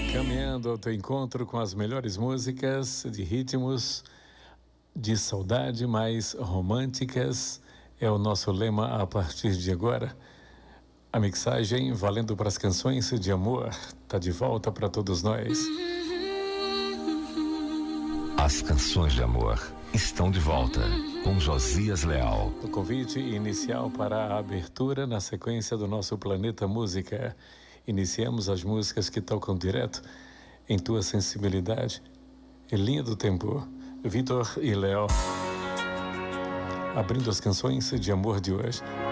Caminhando ao teu encontro com as melhores músicas de ritmos de saudade mais românticas é o nosso lema a partir de agora. A mixagem valendo para as canções de amor tá de volta para todos nós. As canções de amor estão de volta com Josias Leal. O convite inicial para a abertura na sequência do nosso Planeta Música. Iniciamos as músicas que tocam direto em tua sensibilidade. Em linha do tempo, Vitor e Léo. Abrindo as canções de amor de hoje.